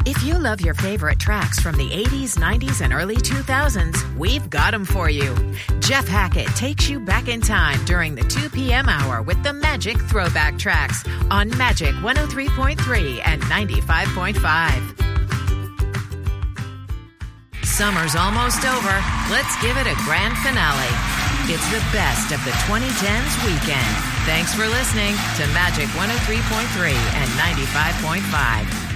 If you love your favorite tracks from the 80s, 90s, and early 2000s, we've got them for you. Jeff Hackett takes you back in time during the 2 p.m. hour with the Magic Throwback Tracks on Magic 103.3 and 95.5. Summer's almost over. Let's give it a grand finale. It's the best of the 2010s weekend. Thanks for listening to Magic 103.3 and 95.5.